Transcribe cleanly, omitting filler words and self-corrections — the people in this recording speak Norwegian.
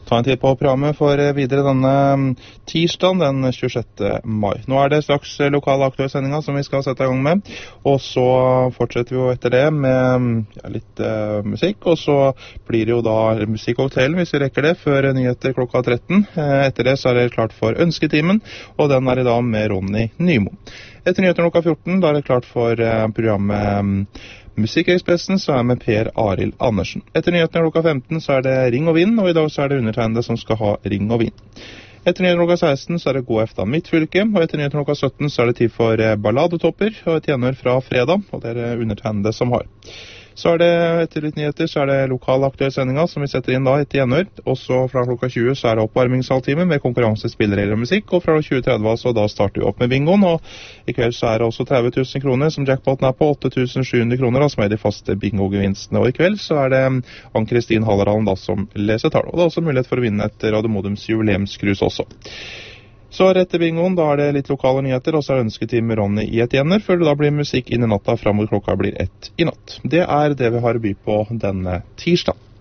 Ta en tid på programmet for videre denne tirsdagen den 26. mai. Nå det straks lokale aktuelle som vi skal sette i gang med, og så fortsetter vi jo etter det med litt musikk, og så blir det jo da musikkhoktelen hvis vi rekker det, før nyheter klokka 13. Etter det så det klart for ønsketimen, og den i dag med Ronny Nymo. Etter nyheter klokka 14, da det klart for programmet Musikkekspressen, så med Per Arild Andersen. Etter nyhetene klokka 15 så det Ring og Vind, og i dag så det undertegnede som skal ha Ring og Vind. Etter nyhetene klokka 16 så det GoF da Midtfylke, og etter nyhetene klokka 17 så det tid for balladetopper og et gjenhør fra fredag, og det undertegnede som har. Så det etter litt nyheter så det lokale aktuelle sendinger som vi setter inn da etter gjenhør, og så fra klokka 20 så det oppvarmingshalvtime med konkurranse, spilleregler og musikk, og fra 20.30 så da starter vi opp med bingoen, og i kveld så det også 30 000 kroner som jackpoten på 8.700 kroner, som de faste bingo-gevinstene, og i kveld så det Ann-Kristin Halleralen da som leser tall, og det også mulighet for å vinne et Radio Modums jubileumskrus også. Så etter bingoen, da det litt lokale nyheter, og så det ønsketid med Ronny i et gjenner, før det da blir musikk inn i natta fram mot klokka blir 1 i natt. Det det vi har å by på denne tirsdag.